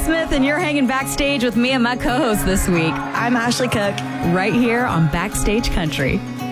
Smith, and you're hanging backstage with me and my co-host this week. I'm Ashley Cook. Right here on Backstage Country.